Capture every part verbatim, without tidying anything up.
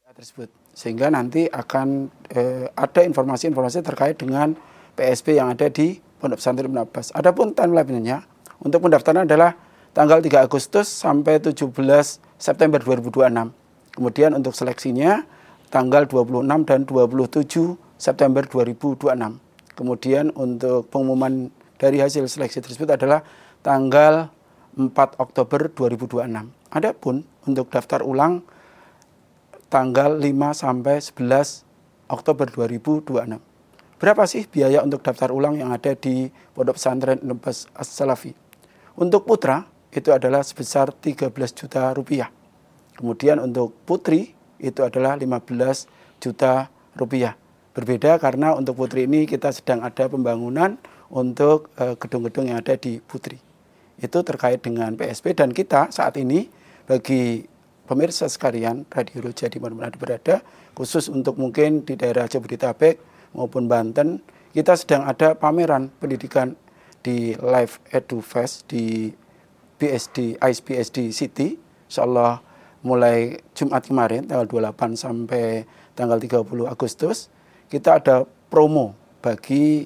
tersebut. Sehingga nanti akan eh, ada informasi-informasi terkait dengan P S B yang ada di Pondok Pesantren Ibnu Abbas. Adapun timeline-nya untuk pendaftaran adalah tanggal tiga Agustus sampai tujuh belas September dua ribu dua puluh enam. Kemudian untuk seleksinya tanggal dua puluh enam dan dua puluh tujuh September dua ribu dua puluh enam. Kemudian untuk pengumuman dari hasil seleksi tersebut adalah tanggal empat Oktober dua ribu dua puluh enam. Adapun untuk daftar ulang tanggal lima sampai sebelas Oktober dua ribu dua puluh enam. Berapa sih biaya untuk daftar ulang yang ada di Pondok Pesantren Ibnu Abbas As-Salafi? Untuk putra itu adalah sebesar tiga belas juta rupiah. Kemudian untuk putri itu adalah lima belas juta rupiah. Berbeda karena untuk putri ini kita sedang ada pembangunan untuk uh, gedung-gedung yang ada di putri. Itu terkait dengan P S B dan kita saat ini bagi pemirsa sekalian Radio Roja di mana-mana berada, khusus untuk mungkin di daerah Jabodetabek maupun Banten, kita sedang ada pameran pendidikan di Live EduFest di B S D, I S B S D City. Insyaallah mulai Jumat kemarin tanggal dua puluh delapan sampai tanggal tiga puluh Agustus, kita ada promo bagi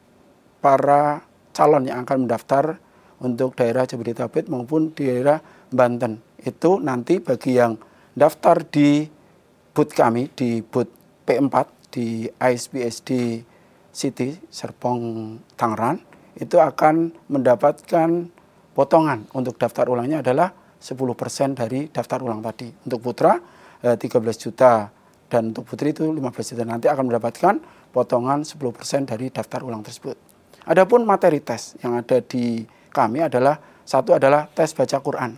para calon yang akan mendaftar untuk daerah Jabodetabek maupun di daerah Banten. Itu nanti bagi yang daftar di booth kami, di booth P empat di I S B S D City, Serpong, Tangerang, itu akan mendapatkan potongan untuk daftar ulangnya adalah sepuluh persen dari daftar ulang tadi. Untuk putra eh, tiga belas juta dan untuk putri itu lima belas juta. Nanti akan mendapatkan potongan sepuluh persen dari daftar ulang tersebut. Adapun materi tes yang ada di kami adalah satu adalah tes baca Quran.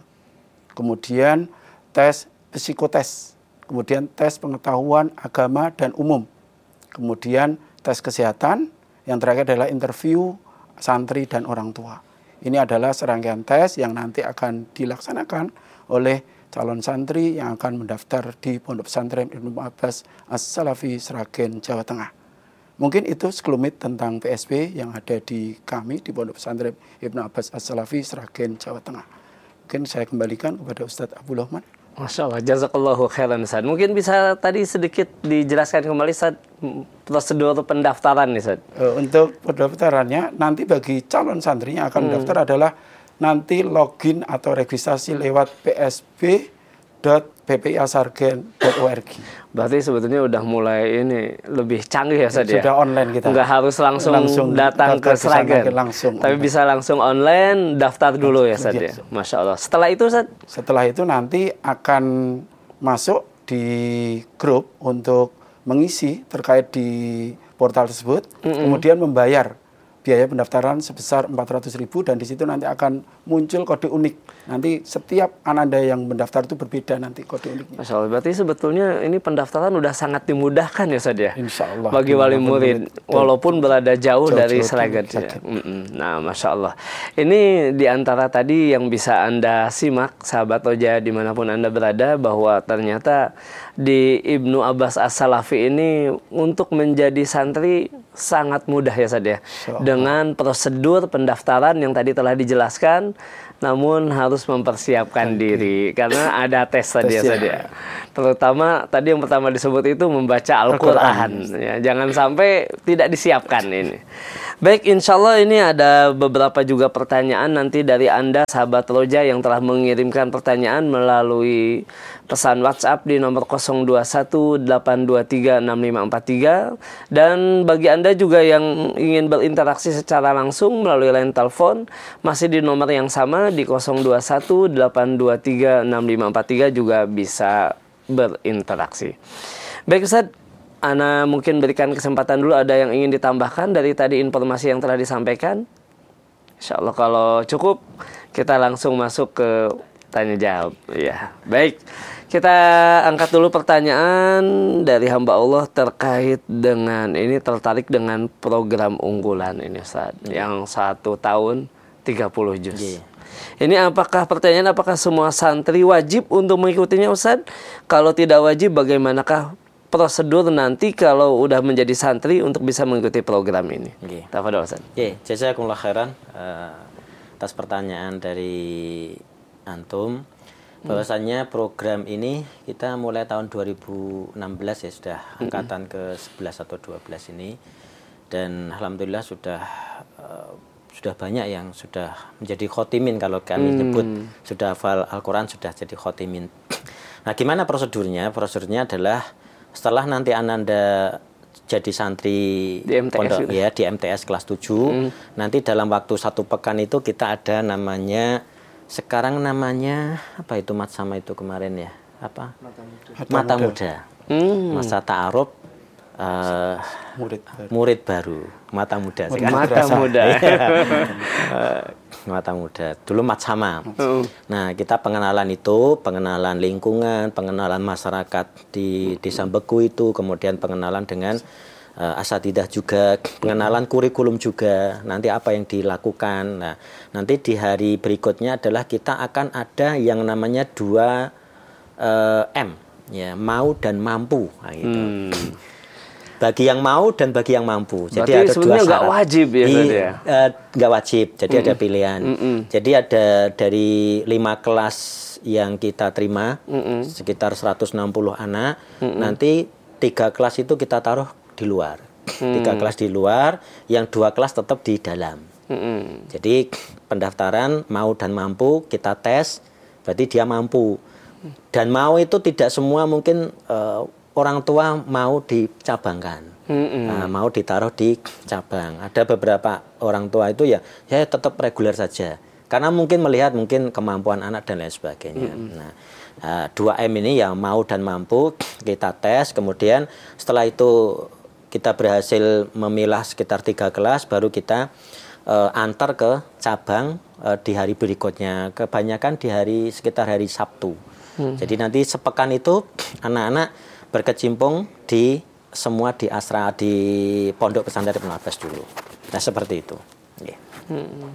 Kemudian tes psikotes, kemudian tes pengetahuan agama dan umum, kemudian tes kesehatan, yang terakhir adalah interview santri dan orang tua. Ini adalah serangkaian tes yang nanti akan dilaksanakan oleh calon santri yang akan mendaftar di Pondok Pesantren Ibnu Abbas As-Salafi Sragen, Jawa Tengah. Mungkin itu sekelumit tentang P S B yang ada di kami di Pondok Pesantren Ibnu Abbas As-Salafi Sragen, Jawa Tengah. Mungkin saya kembalikan kepada Ustadz Abdul Rahman. Masya Allah, jazakallahu khairan Ustaz. Mungkin bisa tadi sedikit dijelaskan kembali Ustaz, prosedur pendaftaran nih Ustaz. Untuk pendaftarannya nanti bagi calon santri yang akan mendaftar hmm. adalah nanti login atau registrasi lewat p s b dot b p i a sargen dot org. Berarti sebetulnya udah mulai ini lebih canggih ya Ustaz ya? Sudah online kita. Nggak harus langsung, langsung datang ke Sragen. Langsung. Tapi online. Bisa langsung online, daftar dulu ya Ustaz ya? Masya Allah. Setelah itu Ustaz? Setelah itu nanti akan masuk di grup untuk mengisi terkait di portal tersebut. Mm-hmm. Kemudian membayar biaya pendaftaran sebesar empat ratus ribu dan di situ nanti akan muncul kode unik. Nanti setiap ananda yang mendaftar itu berbeda nanti kode uniknya. Masya Allah, berarti sebetulnya ini pendaftaran udah sangat dimudahkan ya Ustaz ya? Insya Allah. Bagi wali murid, murid walaupun berada jauh, jauh dari Sragen. Ya. Nah, Masya Allah. Ini diantara tadi yang bisa Anda simak, sahabat Roja dimanapun Anda berada, bahwa ternyata di Ibnu Abbas As-Salafi ini untuk menjadi santri sangat mudah ya Ustaz ya. Dengan prosedur pendaftaran yang tadi telah dijelaskan, namun harus mempersiapkan okay. diri karena ada tes tadi ya Ustaz ya. Terutama tadi yang pertama disebut itu membaca Al-Qur'an. Ya, jangan sampai tidak disiapkan ini. Baik, insya Allah ini ada beberapa juga pertanyaan nanti dari Anda sahabat Roja yang telah mengirimkan pertanyaan melalui pesan WhatsApp di nomor nol dua satu delapan dua tiga enam lima empat tiga, dan bagi Anda juga yang ingin berinteraksi secara langsung melalui line telepon masih di nomor yang sama di nol dua satu delapan dua tiga enam lima empat tiga juga bisa berinteraksi. Baik Ustaz, Ana mungkin berikan kesempatan dulu, ada yang ingin ditambahkan dari tadi informasi yang telah disampaikan? Insya Allah kalau cukup kita langsung masuk ke tanya jawab. Ya, baik. Kita angkat dulu pertanyaan dari hamba Allah terkait dengan ini, tertarik dengan program unggulan ini Ustaz, hmm. yang satu tahun tiga puluh juz. Yeah. Ini apakah pertanyaan apakah semua santri wajib untuk mengikutinya Ustaz? Kalau tidak wajib, bagaimanakah prosedur nanti kalau udah menjadi santri untuk bisa mengikuti program ini? Okay. Tafadhol Ustaz. Oke, okay. Jazakumullah khairan uh, atas pertanyaan dari antum. bahwasannya program ini kita mulai tahun dua ribu enam belas ya, sudah angkatan ke sebelas atau dua belas ini, dan alhamdulillah sudah uh, sudah banyak yang sudah menjadi khotimin, kalau kami hmm. nyebut sudah hafal Al-Quran, sudah jadi khotimin. Nah, gimana prosedurnya? Prosedurnya adalah setelah nanti Ananda jadi santri di M T S pondok, gitu. ya di M T S kelas tujuh, hmm. nanti dalam waktu satu pekan itu kita ada namanya, sekarang namanya apa itu mat sama itu kemarin ya, apa mata muda, mata muda. Hmm. Masa ta'aruf uh, murid, baru. murid baru mata muda sekarang. Mata muda uh, mata muda dulu mat sama. Hmm. Nah, kita pengenalan itu, pengenalan lingkungan, pengenalan masyarakat di desa Beku itu, kemudian pengenalan dengan Uh, asatidah juga, pengenalan kurikulum juga, nanti apa yang dilakukan. Nah, nanti di hari berikutnya adalah kita akan ada yang namanya dua uh, M, ya, mau dan mampu. Nah, gitu. Hmm. Bagi yang mau dan bagi yang mampu. Berarti jadi ada dua syarat. Nggak wajib ya? Iya, uh, nggak wajib. Jadi mm -mm. ada pilihan. Mm -mm. Jadi ada dari lima kelas yang kita terima, mm -mm. sekitar seratus enam puluh anak. Mm -mm. Nanti tiga kelas itu kita taruh di luar, hmm. tiga kelas di luar, yang dua kelas tetap di dalam. Hmm. Jadi pendaftaran mau dan mampu kita tes, berarti dia mampu. Dan mau itu tidak semua mungkin uh, orang tua mau dicabangkan, hmm. nah, mau ditaruh di cabang. Ada beberapa orang tua itu ya, ya tetap reguler saja, karena mungkin melihat mungkin kemampuan anak dan lain sebagainya. Hmm. Nah, uh, dua M ini yang mau dan mampu kita tes, kemudian setelah itu kita berhasil memilah sekitar tiga kelas, baru kita uh, antar ke cabang uh, di hari berikutnya. Kebanyakan di hari sekitar hari Sabtu. Hmm. Jadi nanti sepekan itu anak-anak berkecimpung di semua di asra di pondok pesantren Ibnu Abbas dulu. Nah, seperti itu. Yeah. Hmm.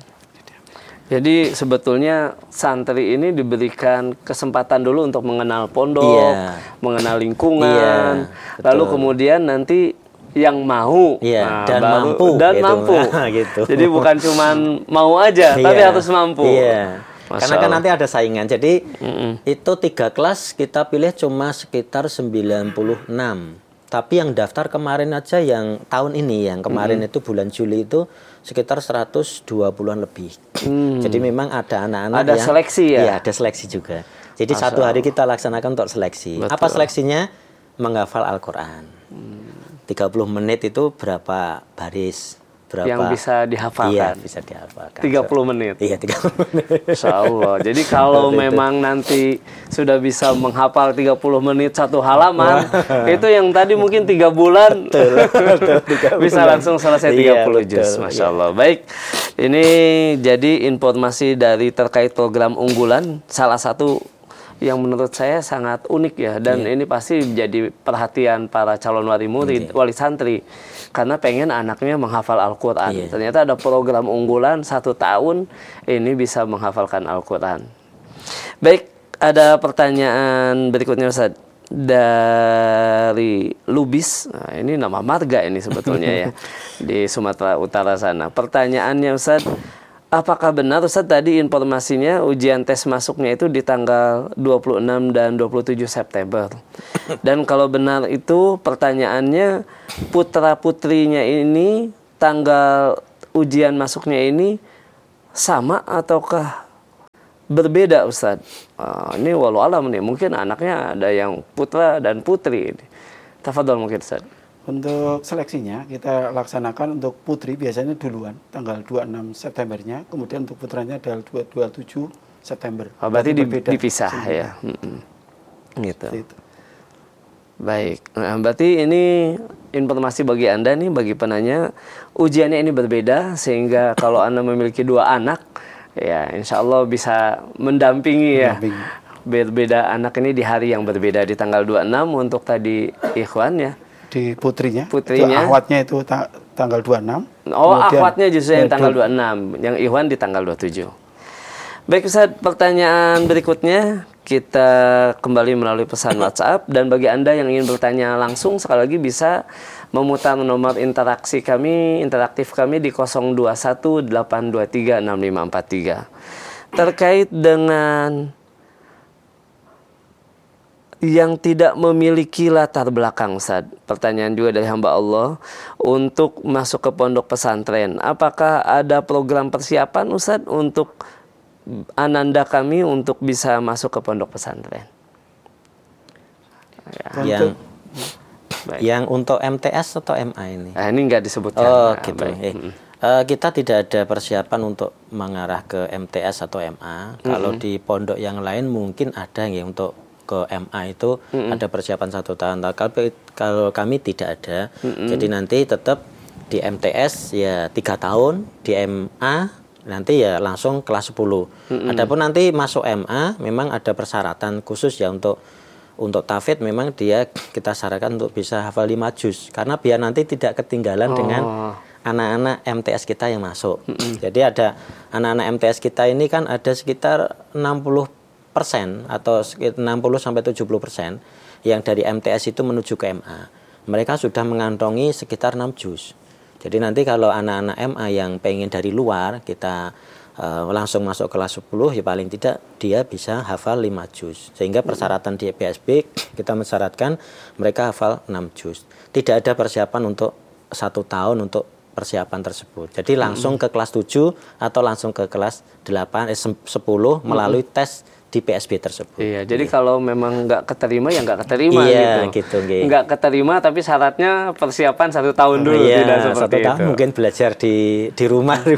Jadi sebetulnya santri ini diberikan kesempatan dulu untuk mengenal pondok, yeah. mengenal lingkungan, yeah, lalu kemudian nanti yang mau, iya, nah, dan baru, mampu, dan gitu. mampu. gitu. Jadi bukan cuman mau aja, tapi iya, harus mampu. Iya. Karena kan nanti ada saingan. Jadi mm-mm. itu tiga kelas kita pilih cuma sekitar sembilan puluh enam. Tapi yang daftar kemarin aja, yang tahun ini, yang kemarin mm-hmm. itu bulan Juli itu sekitar seratus dua puluhan lebih. Mm. Jadi memang ada anak-anak ada yang seleksi ya. Iya, ada seleksi juga. Jadi Asal. satu hari kita laksanakan untuk seleksi. Betul. Apa seleksinya? Menghafal Al-Qur'an. Hmm. tiga puluh menit itu berapa baris, berapa yang bisa dihafalkan? Iya, bisa dihafalkan. tiga puluh menit. Iya, tiga puluh menit. Insya Allah. Jadi kalau memang nanti sudah bisa menghafal tiga puluh menit satu halaman, itu yang tadi mungkin tiga bulan betul, betul, tiga bisa bulan. langsung selesai tiga puluh iya, juz. Masya Allah. Iya. Baik, ini jadi informasi dari terkait program unggulan, salah satu yang menurut saya sangat unik ya, dan yeah. ini pasti jadi perhatian para calon wali murid, yeah. wali santri, karena pengen anaknya menghafal Al-Quran. Yeah. Ternyata ada program unggulan satu tahun ini bisa menghafalkan Al-Quran. Baik, ada pertanyaan berikutnya Ustaz dari Lubis. Nah, ini nama marga ini sebetulnya ya di Sumatera Utara sana. Pertanyaannya Ustaz, apakah benar Ustaz tadi informasinya ujian tes masuknya itu di tanggal dua puluh enam dan dua puluh tujuh September? Dan kalau benar itu pertanyaannya, putra-putrinya ini tanggal ujian masuknya ini sama ataukah berbeda Ustaz? Uh, ini walau alam nih, mungkin anaknya ada yang putra dan putri. Tafadhol mungkin Ustaz. Untuk seleksinya kita laksanakan untuk putri biasanya duluan tanggal dua puluh enam Septembernya, kemudian untuk putranya adalah dua puluh tujuh September. Oh, berarti dipisah ya. Hmm. Gitu. Itu. Baik. Nah, berarti ini informasi bagi Anda nih, bagi penanya, ujiannya ini berbeda sehingga kalau Anda memiliki dua anak, ya insya Allah bisa mendampingi ya. Mendampingi. Berbeda anak ini di hari yang berbeda, di tanggal dua puluh enam untuk tadi ikhwan ya. Di putrinya, putrinya. Itu akhwatnya itu ta tanggal dua puluh enam. Oh, kemudian, akhwatnya justru yang tanggal dua puluh enam, yang ikhwan di tanggal dua puluh tujuh. Baik Ustaz, pertanyaan berikutnya kita kembali melalui pesan WhatsApp, dan bagi Anda yang ingin bertanya langsung sekali lagi bisa memutar nomor interaksi kami, interaktif kami di nol dua satu delapan dua tiga enam lima empat tiga. Terkait dengan yang tidak memiliki latar belakang, Ustaz. Pertanyaan juga dari hamba Allah untuk masuk ke pondok pesantren. Apakah ada program persiapan, Ustaz, untuk ananda kami untuk bisa masuk ke pondok pesantren? Ya. Yang Baik. Yang untuk M T S atau M A ini? Nah, ini nggak disebutkan. Oh, nah, gitu. Eh, uh, kita tidak ada persiapan untuk mengarah ke M T S atau M A. Mm-hmm. Kalau di pondok yang lain mungkin ada ya untuk ke M A itu mm-hmm. ada persiapan satu tahun. Kalau kalau kami tidak ada, mm-hmm. jadi nanti tetap di M T S ya tiga tahun, di M A nanti ya langsung kelas sepuluh. Mm-hmm. Adapun nanti masuk M A memang ada persyaratan khusus ya untuk Untuk tahfidz memang dia kita sarankan untuk bisa hafal lima juz karena biar nanti tidak ketinggalan oh. dengan anak-anak M T S kita yang masuk. Mm-hmm. Jadi ada anak-anak M T S kita ini kan ada sekitar enam puluh persen atau enam puluh sampai tujuh puluh persen yang dari M T S itu menuju ke M A. Mereka sudah mengantongi sekitar enam juz. Jadi nanti kalau anak-anak M A yang pengen dari luar kita Uh, langsung masuk kelas sepuluh ya paling tidak dia bisa hafal lima juz. Sehingga persyaratan di P S B kita mensyaratkan mereka hafal enam juz. Tidak ada persiapan untuk satu tahun untuk persiapan tersebut. Jadi langsung ke kelas tujuh atau langsung ke kelas delapan eh, sepuluh melalui tes di P S B tersebut. Iya, jadi yeah. kalau memang nggak keterima ya nggak keterima iya, gitu. gitu okay. Nggak keterima tapi syaratnya persiapan satu tahun dulu. Iya, tidak seperti satu tahun itu. mungkin belajar di di rumah di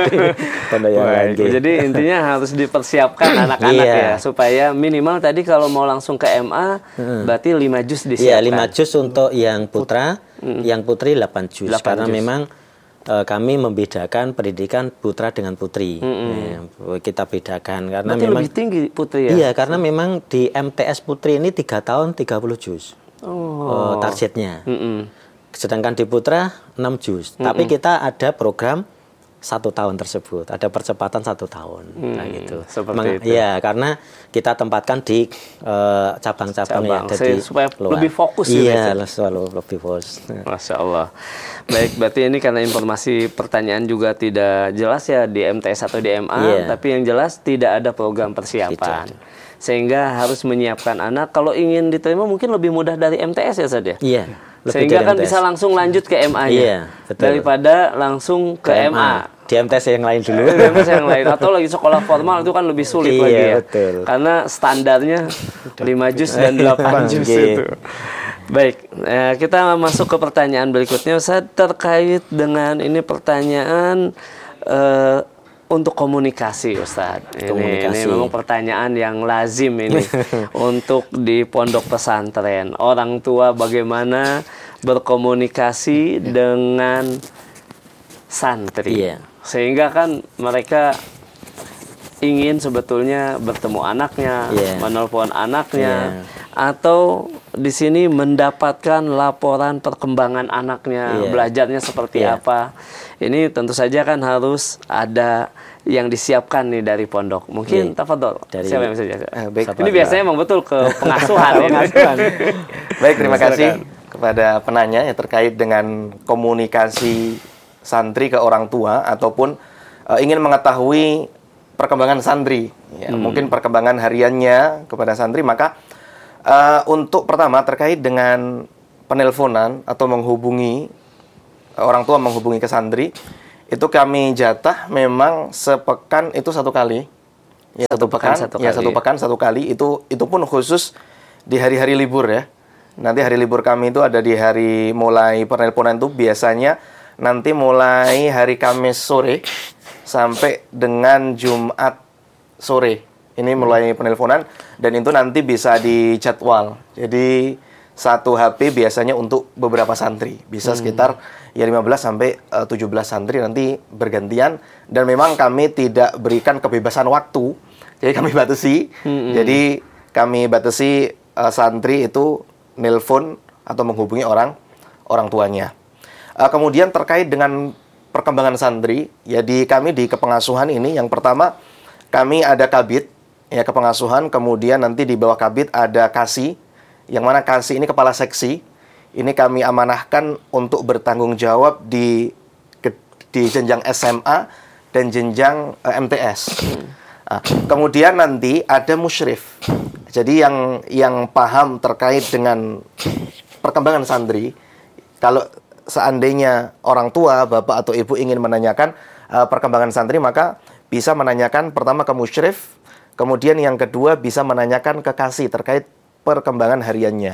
Baik, gitu. Jadi intinya harus dipersiapkan anak-anak yeah. ya supaya minimal tadi kalau mau langsung ke M A hmm. berarti lima juz disiapkan. Iya, lima juz untuk yang putra, hmm. yang putri delapan juz karena juz. memang kami membedakan pendidikan putra dengan putri. Mm-hmm. Ya, kita bedakan karena Berarti memang lebih tinggi putri ya. Iya, karena memang di M T S putri ini tiga tahun tiga puluh juz. Oh. Uh, targetnya. Mm-hmm. Sedangkan di putra enam juz. Mm-hmm. Tapi kita ada program satu tahun tersebut, ada percepatan satu tahun, hmm, nah gitu. Seperti Meng, itu. Ya, karena kita tempatkan di uh, cabang-cabang yang ada di supaya luar. Lebih fokus. Iya, ya, selalu lebih fokus. Masya Allah. Baik, berarti ini karena informasi pertanyaan juga tidak jelas ya di M T S atau di M A, yeah. tapi yang jelas tidak ada program persiapan. Tidak. Sehingga harus menyiapkan anak. Kalau ingin diterima mungkin lebih mudah dari M T S ya saja. Iya. Sehingga kan M T S bisa langsung lanjut ke M A-nya. Iya, betul. Daripada langsung ke, ke M A. Di M T S yang lain dulu. Di M T S yang lain. Atau lagi sekolah formal itu kan lebih sulit iya, lagi ya. Betul. Karena standarnya lima juz dan delapan juz itu. Baik, eh, kita masuk ke pertanyaan berikutnya. Saya terkait dengan ini pertanyaan eh, untuk komunikasi, Ustaz. Komunikasi. Ini, ini memang pertanyaan yang lazim ini untuk di pondok pesantren. Orang tua bagaimana berkomunikasi dengan santri. Iya. Sehingga kan mereka ingin sebetulnya bertemu anaknya, yeah. menelpon anaknya, yeah. atau di sini mendapatkan laporan perkembangan anaknya, yeah. belajarnya seperti yeah. apa. Ini tentu saja kan harus ada yang disiapkan nih dari pondok. Mungkin yeah. tafadhol. Siapa yang bisa jawab? Eh, baik. Ini biasanya memang betul ke pengasuhan. pengasuhan. Baik, terima kasih kepada penanya yang terkait dengan komunikasi santri ke orang tua ataupun uh, ingin mengetahui perkembangan santri, ya, hmm. mungkin perkembangan hariannya kepada santri, maka uh, untuk pertama terkait dengan penelponan atau menghubungi uh, orang tua menghubungi ke santri, itu kami jatah memang sepekan itu satu kali, ya satu, satu pekan, satu ya kali. satu pekan satu kali itu itu pun khusus di hari-hari libur ya. Nanti hari libur kami itu ada di hari mulai penelponan itu biasanya nanti mulai hari Kamis sore sampai dengan Jumat sore. Ini mulai penelponan dan itu nanti bisa dijadwal. Jadi satu H P biasanya untuk beberapa santri. Bisa hmm. sekitar ya lima belas sampai tujuh belas santri nanti bergantian dan memang kami tidak berikan kebebasan waktu. Jadi kami batasi. Hmm. Jadi kami batasi uh, santri itu nelpon atau menghubungi orang orang tuanya. Uh, kemudian terkait dengan perkembangan santri, ya di kami di kepengasuhan ini yang pertama kami ada kabit ya kepengasuhan, kemudian nanti di bawah kabit ada kasi, yang mana kasi ini kepala seksi. Ini kami amanahkan untuk bertanggung jawab di ke, di jenjang S M A dan jenjang uh, M T S. Nah, kemudian nanti ada musyrif. Jadi yang yang paham terkait dengan perkembangan santri, kalau seandainya orang tua, bapak atau ibu ingin menanyakan uh, perkembangan santri, maka bisa menanyakan pertama ke musyrif, kemudian yang kedua bisa menanyakan ke kasih terkait perkembangan hariannya.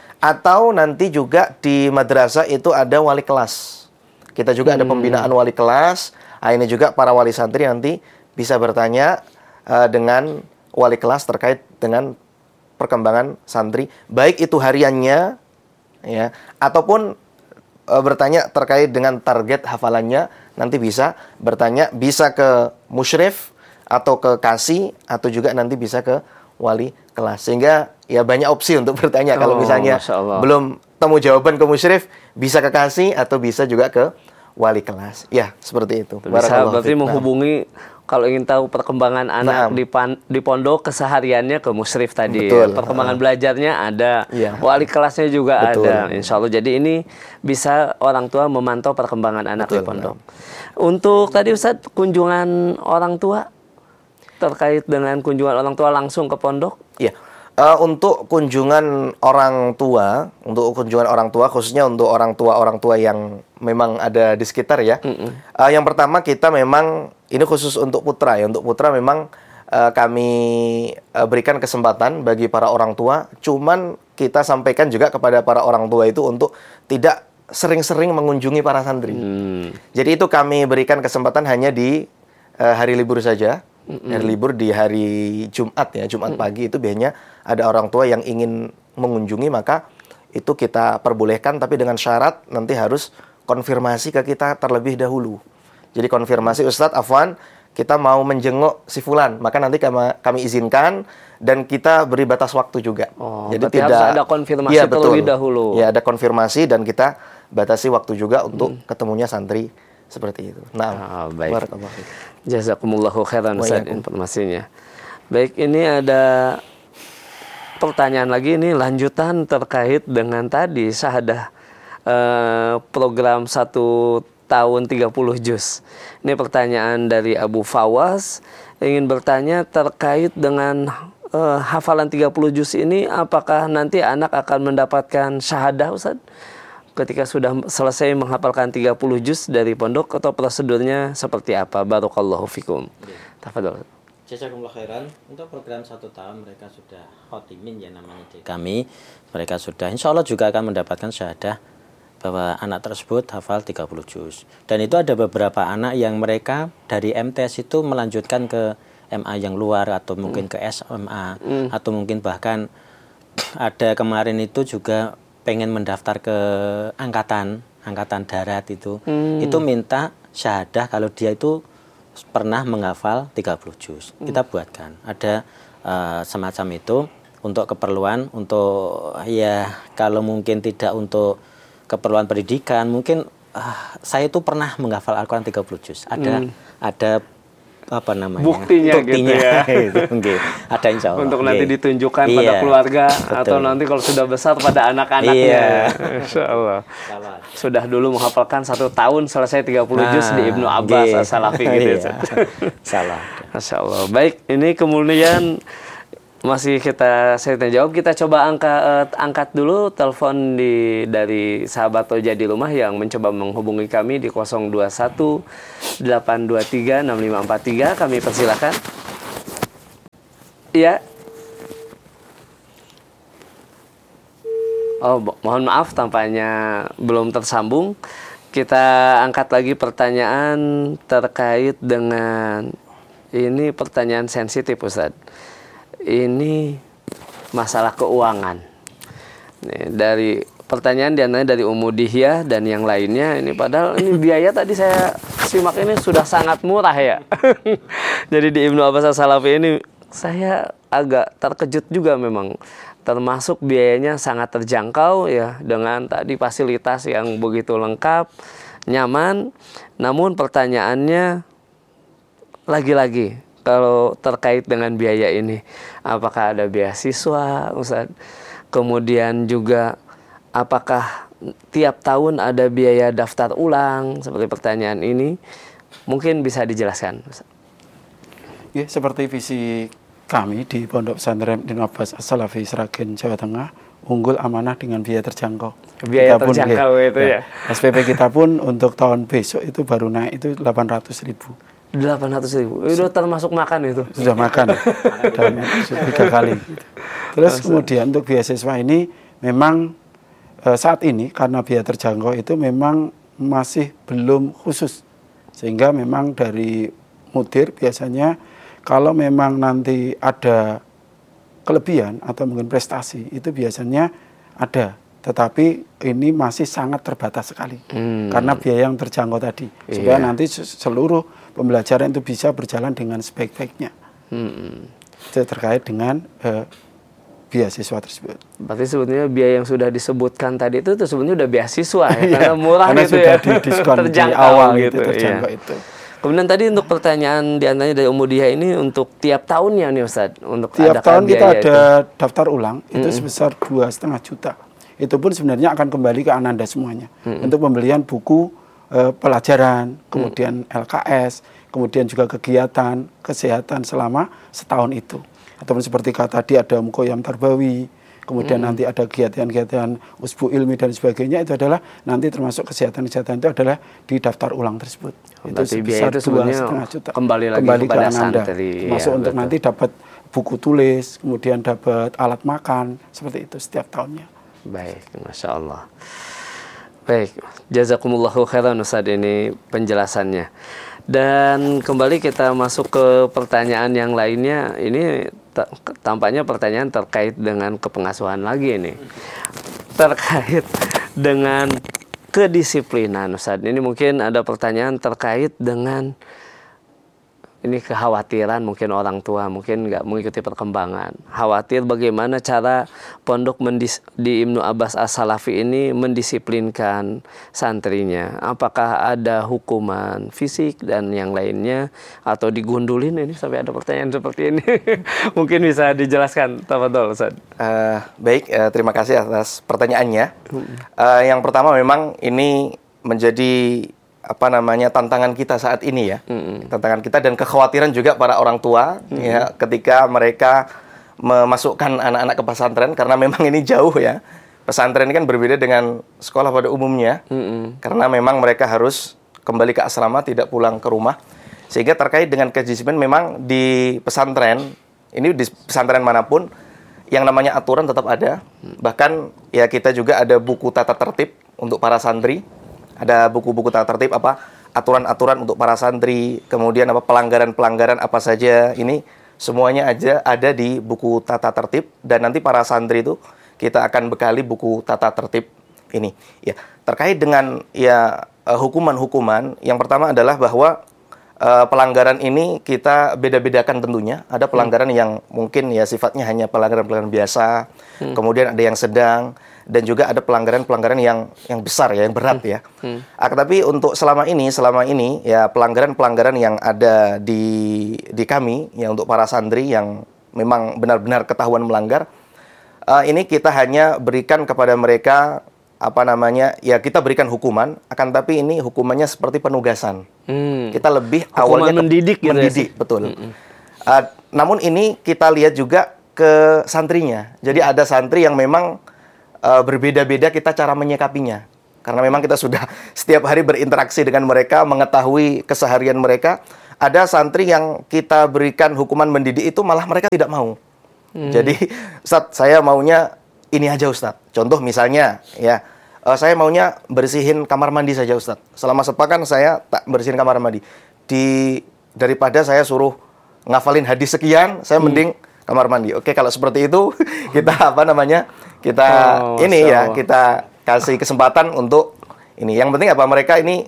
Atau nanti juga di madrasah itu ada wali kelas. Kita juga hmm. ada pembinaan wali kelas. Nah, ini juga para wali santri nanti bisa bertanya uh, dengan wali kelas terkait dengan perkembangan santri, baik itu hariannya, ya, ataupun e, bertanya terkait dengan target hafalannya, nanti bisa bertanya, bisa ke musyrif atau ke kasih, atau juga nanti bisa ke wali kelas. Sehingga ya banyak opsi untuk bertanya. Oh, kalau misalnya belum temu jawaban ke musyrif, bisa ke kasih atau bisa juga ke wali kelas. Ya, seperti itu. Bisa berarti menghubungi kalau ingin tahu perkembangan anak di, pan, di pondok, kesehariannya ke musyrif tadi. Betul. Perkembangan uh. belajarnya ada, ya. Wali kelasnya juga Betul. ada. Insya Allah. Jadi ini bisa orang tua memantau perkembangan anak Betul. Di pondok. Untuk tadi Ustaz, kunjungan orang tua, terkait dengan kunjungan orang tua langsung ke pondok? Iya. Uh, untuk kunjungan orang tua, untuk kunjungan orang tua, khususnya untuk orang tua-orang tua yang memang ada di sekitar ya. Mm-mm. Uh, yang pertama kita memang, ini khusus untuk putra ya, untuk putra memang uh, kami uh, berikan kesempatan bagi para orang tua, cuman kita sampaikan juga kepada para orang tua itu untuk tidak sering-sering mengunjungi para santri. Mm. Jadi itu kami berikan kesempatan hanya di uh, hari libur saja. Mm-hmm. Hari libur di hari Jumat ya, Jumat mm-hmm. pagi itu biasanya ada orang tua yang ingin mengunjungi, maka itu kita perbolehkan, tapi dengan syarat nanti harus konfirmasi ke kita terlebih dahulu. Jadi konfirmasi, Ustadz Afwan, kita mau menjenguk si fulan, maka nanti kami, kami izinkan dan kita beri batas waktu juga. Oh, jadi tidak harus ada konfirmasi ya, terlebih betul. dahulu. Ya, ada konfirmasi dan kita batasi waktu juga untuk hmm. ketemunya santri seperti itu. Nah, oh, baik. Jazakumullahu khairan Ustaz informasinya. Baik, ini ada pertanyaan lagi, ini lanjutan terkait dengan tadi syahadah eh, program satu tahun tiga puluh juz. Ini pertanyaan dari Abu Fawaz, ingin bertanya terkait dengan eh, hafalan tiga puluh juz ini, apakah nanti anak akan mendapatkan syahadah Ustaz ketika sudah selesai menghafalkan tiga puluh juz dari pondok, atau prosedurnya seperti apa? Barakallahu fikum. Tafadhol. Jazakumullah khairan. Untuk program satu tahun mereka sudah khotimin ya namanya di kami. Mereka sudah insya Allah juga akan mendapatkan syahadah bahwa anak tersebut hafal tiga puluh juz. Dan itu ada beberapa anak yang mereka dari M T S itu melanjutkan ke M A yang luar, atau mungkin ke S M A, mm. atau mungkin bahkan ada kemarin itu juga pengen mendaftar ke angkatan angkatan darat itu hmm. itu minta syahadah kalau dia itu pernah menghafal tiga puluh juz. Hmm. Kita buatkan ada uh, semacam itu untuk keperluan, untuk ya kalau mungkin tidak untuk keperluan pendidikan, mungkin uh, saya itu pernah menghafal Al-Qur'an tiga puluh juz. Ada hmm. ada apa namanya buktinya, buktinya gitu ya. Gitu. Okay. Ada insya Allah. Untuk nanti ditunjukkan iya, pada keluarga, betul. Atau nanti kalau sudah besar pada anak-anaknya. Iya. Insya Allah. Sudah dulu menghafalkan satu tahun selesai tiga puluh juz nah, di Ibnu Abbas okay. As-Salafi gitu. Iya. Salah. Masya Allah. Baik, ini kemudian masih kita saya jawab, kita coba angka uh, angkat dulu telepon di dari sahabat Oja di rumah yang mencoba menghubungi kami di nol dua satu delapan dua tiga enam lima empat tiga. Kami persilakan. Iya. Oh, mohon maaf tampaknya belum tersambung. Kita angkat lagi pertanyaan terkait dengan ini, pertanyaan sensitif Ustaz. Ini masalah keuangan. Nih, dari pertanyaan diantaranya dari Ummu Dihya dan yang lainnya. Ini padahal ini biaya tadi saya simak ini sudah sangat murah ya. Jadi di Ibnu Abbas As-Salafi ini saya agak terkejut juga memang. Termasuk biayanya sangat terjangkau ya, dengan tadi fasilitas yang begitu lengkap, nyaman. Namun pertanyaannya lagi-lagi, kalau terkait dengan biaya ini, apakah ada beasiswa, Ustaz? Kemudian juga apakah tiap tahun ada biaya daftar ulang, seperti pertanyaan ini? Mungkin bisa dijelaskan, Ustaz. Ya, seperti visi kami di Pondok Pesantren Ibnu Abbas As-Salafi Sragen Jawa Tengah, unggul amanah dengan biaya terjangkau. Biaya kita terjangkau pun, itu ya, ya. S P P kita pun untuk tahun besok itu baru naik itu delapan ratus ribu. delapan ratus ribu, itu termasuk makan itu? Sudah makan, dan tiga kali. Terus kemudian untuk beasiswa ini memang eh, saat ini karena biaya terjangkau itu memang masih belum khusus. Sehingga memang dari mudir biasanya kalau memang nanti ada kelebihan atau mungkin prestasi itu biasanya ada, tetapi ini masih sangat terbatas sekali hmm. karena biaya yang terjangkau tadi, iya. supaya nanti seluruh pembelajaran itu bisa berjalan dengan sebaik-baiknya. Hmm. Itu terkait dengan eh, beasiswa tersebut. Berarti sebetulnya biaya yang sudah disebutkan tadi itu tuh sebenarnya udah beasiswa ya, karena murah karena gitu sudah ya, di diskon di awal gitu, terjangkau iya. itu. Kemudian tadi untuk pertanyaan diantaranya dari Umudiha ini untuk tiap tahunnya nih Ustaz, untuk tiap tahun kita ada itu. daftar ulang itu mm-hmm. sebesar dua setengah juta. Itu pun sebenarnya akan kembali ke Ananda semuanya mm-hmm. untuk pembelian buku e, pelajaran, kemudian mm-hmm. L K S, kemudian juga kegiatan kesehatan selama setahun itu. Ataupun seperti kata tadi ada Mukoyam Tarbawi, kemudian hmm. nanti ada kegiatan-kegiatan usbu ilmi dan sebagainya, itu adalah nanti termasuk kesehatan-kesehatan itu adalah di daftar ulang tersebut. Oh, itu sebesar dua setengah juta. Kembali lagi kembali kepada ke Ananda. Santri. Masuk ya, untuk betul. nanti dapat buku tulis, kemudian dapat alat makan, seperti itu setiap tahunnya. Baik, Masya Allah. Baik, jazakumullahu khairan Ustaz ini penjelasannya. Dan kembali kita masuk ke pertanyaan yang lainnya. Ini tampaknya pertanyaan terkait dengan kepengasuhan lagi ini. Terkait dengan kedisiplinan Ustaz. Ini mungkin ada pertanyaan terkait dengan ini kekhawatiran mungkin orang tua mungkin nggak mengikuti perkembangan. Khawatir bagaimana cara pondok mendis, di Ibnu Abbas As-Salafi ini mendisiplinkan santrinya. Apakah ada hukuman fisik dan yang lainnya atau digundulin ini sampai ada pertanyaan seperti ini. Mungkin bisa dijelaskan. Tafadhol Ustaz. Uh, baik, uh, terima kasih atas pertanyaannya. Uh, yang pertama memang ini menjadi apa namanya tantangan kita saat ini ya, mm-hmm. tantangan kita dan kekhawatiran juga para orang tua mm-hmm. ya ketika mereka memasukkan anak-anak ke pesantren karena memang ini jauh ya. Pesantren ini kan berbeda dengan sekolah pada umumnya mm-hmm. karena memang mereka harus kembali ke asrama, tidak pulang ke rumah. Sehingga terkait dengan kedisiplinan memang di pesantren ini di pesantren manapun yang namanya aturan tetap ada. Bahkan ya kita juga ada buku tata tertib untuk para santri. Ada buku-buku tata tertib apa aturan-aturan untuk para santri, kemudian apa pelanggaran-pelanggaran apa saja ini semuanya aja ada di buku tata tertib dan nanti para santri itu kita akan bekali buku tata tertib ini. Ya, terkait dengan ya hukuman-hukuman, yang pertama adalah bahwa uh, pelanggaran ini kita beda-bedakan tentunya. Ada pelanggaran hmm. yang mungkin ya sifatnya hanya pelanggaran-pelanggaran biasa, hmm. kemudian ada yang sedang dan juga ada pelanggaran-pelanggaran yang yang besar ya, yang berat hmm. ya. Hmm. Ah, tapi untuk selama ini, selama ini ya pelanggaran-pelanggaran yang ada di di kami ya untuk para santri yang memang benar-benar ketahuan melanggar, uh, ini kita hanya berikan kepada mereka apa namanya ya kita berikan hukuman, akan tapi ini hukumannya seperti penugasan. Hmm. Kita lebih hukuman awalnya mendidik, ke, mendidik ya, betul. Hmm. Uh, namun ini kita lihat juga ke santrinya. Jadi ada santri yang memang Uh, berbeda-beda kita cara menyikapinya. Karena memang kita sudah setiap hari berinteraksi dengan mereka, mengetahui keseharian mereka. Ada santri yang kita berikan hukuman mendidik itu malah mereka tidak mau. Hmm. Jadi, Ustaz, saya maunya ini aja Ustaz. Contoh misalnya, ya, uh, saya maunya bersihin kamar mandi saja Ustaz. Selama sepekan saya tak bersihin kamar mandi. Di daripada saya suruh ngafalin hadis sekian, saya hmm. mending kamar mandi. Oke, kalau seperti itu kita apa namanya? Kita oh, ini so. ya, kita kasih kesempatan untuk ini. Yang penting apa mereka ini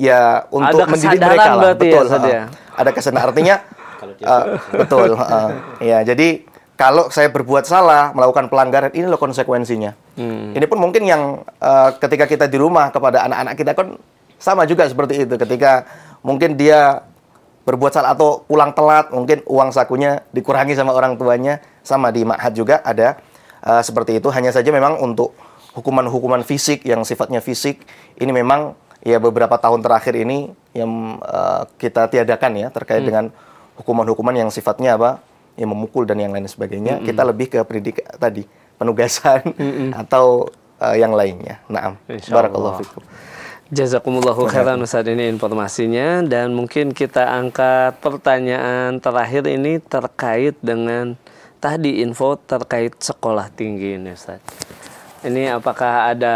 ya untuk mendidik mereka lah. Betul. Ya, uh, ada kesadaran artinya uh, betul. Uh, ya, jadi kalau saya berbuat salah, melakukan pelanggaran, ini loh konsekuensinya. Hmm. Ini pun mungkin yang uh, ketika kita di rumah kepada anak-anak kita kan sama juga seperti itu. Ketika mungkin dia berbuat salah atau pulang telat, mungkin uang sakunya dikurangi sama orang tuanya. Sama di ma'had juga ada uh, seperti itu. Hanya saja memang untuk hukuman-hukuman fisik yang sifatnya fisik, ini memang ya beberapa tahun terakhir ini yang uh, kita tiadakan ya terkait hmm. dengan hukuman-hukuman yang sifatnya apa? Ya memukul dan yang lain sebagainya. Mm-hmm. Kita lebih ke pendidik tadi, penugasan mm-hmm. atau uh, yang lainnya. Naam. Barakallahu fikum. Jazakumullahu khairan Ustaz, ini informasinya, dan mungkin kita angkat pertanyaan terakhir ini terkait dengan tadi info terkait sekolah tinggi ini Ustaz. Ini apakah ada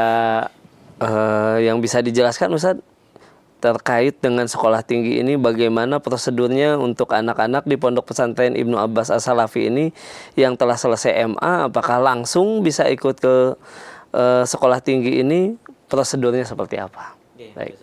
uh, yang bisa dijelaskan Ustaz terkait dengan sekolah tinggi ini, bagaimana prosedurnya untuk anak-anak di Pondok Pesantren Ibnu Abbas As-Salafi ini yang telah selesai M A, apakah langsung bisa ikut ke uh, sekolah tinggi ini, prosedurnya seperti apa? Oke, baik.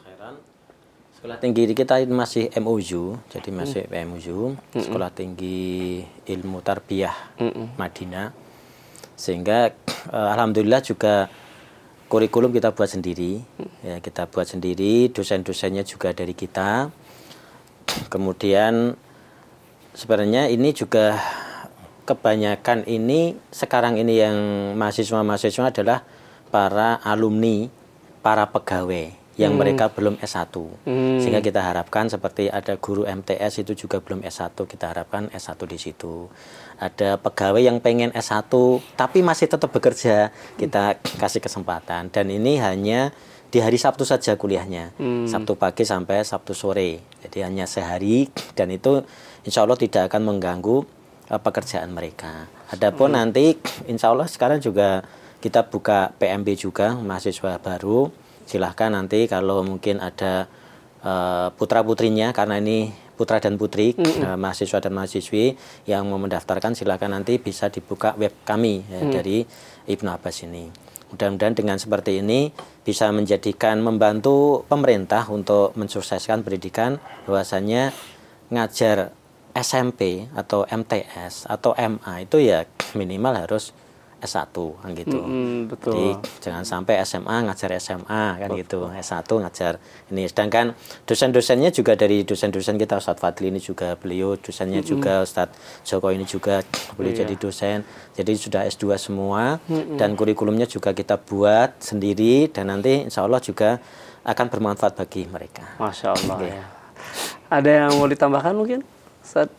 Sekolah tinggi kita masih M O U, jadi masih hmm. M O U, Sekolah Tinggi Ilmu Tarbiyah hmm. Madinah, sehingga uh, alhamdulillah juga kurikulum kita buat sendiri, ya kita buat sendiri, dosen-dosennya juga dari kita. Kemudian sebenarnya ini juga kebanyakan ini sekarang ini yang mahasiswa-mahasiswa adalah para alumni, para pegawai yang hmm. mereka belum S satu. Hmm. Sehingga kita harapkan seperti ada guru M T S itu juga belum S satu, kita harapkan S satu di situ. Ada pegawai yang pengen S satu tapi masih tetap bekerja, kita kasih kesempatan. Dan ini hanya di hari Sabtu saja kuliahnya, hmm. Sabtu pagi sampai Sabtu sore. Jadi hanya sehari, dan itu insya Allah tidak akan mengganggu uh, pekerjaan mereka. Adapun hmm. nanti insya Allah sekarang juga kita buka P M B juga, mahasiswa baru. Silahkan nanti kalau mungkin ada uh, putra-putrinya, karena ini putra dan putri, mm-hmm. uh, mahasiswa dan mahasiswi yang mau mendaftarkan, silahkan nanti bisa dibuka web kami ya, mm. dari Ibnu Abbas ini. Mudah-mudahan dengan seperti ini bisa menjadikan, membantu pemerintah untuk mensukseskan pendidikan, bahwasannya ngajar S M P atau M T S atau M A itu ya minimal harus S satu kan gitu. Mm, betul. Jadi jangan sampai S M A ngajar S M A kan betul. Gitu. S satu ngajar ini. Sedangkan dosen-dosennya juga dari dosen-dosen kita, Ustadz Fadli ini juga beliau dosennya mm-hmm. juga, Ustadz Joko ini juga beliau yeah. jadi dosen. Jadi sudah S dua semua mm-hmm. dan kurikulumnya juga kita buat sendiri, dan nanti insya Allah juga akan bermanfaat bagi mereka. Masya Allah. Okay. Ya. Ada yang mau ditambahkan mungkin, Ustadz?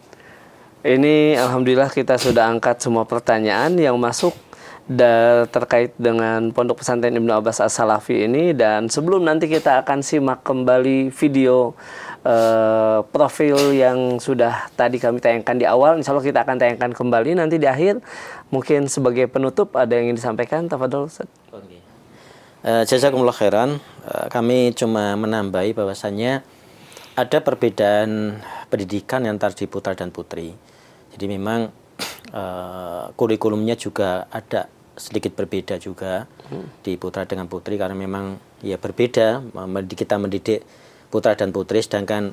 Ini alhamdulillah kita sudah angkat semua pertanyaan yang masuk Da, terkait dengan Pondok Pesantren Ibnu Abbas As-Salafi ini. Dan sebelum nanti kita akan simak kembali video uh, profil yang sudah tadi kami tayangkan di awal, insya Allah kita akan tayangkan kembali nanti di akhir. Mungkin sebagai penutup ada yang ingin disampaikan, tafadhol Ustaz. Oke. Uh, Jazakumullah khairan. Uh, kami cuma menambahi bahwasannya ada perbedaan pendidikan antara di putra dan putri. Jadi memang uh, kurikulumnya juga ada sedikit berbeda juga hmm. di putra dengan putri, karena memang ya berbeda kita mendidik putra dan putri. Sedangkan